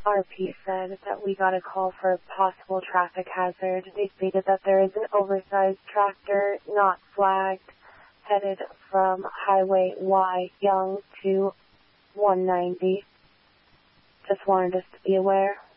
RP said that we got a call for a possible traffic hazard. They stated that there is an oversized tractor not flagged headed from Highway Y Young to 190. Just wanted us to be aware.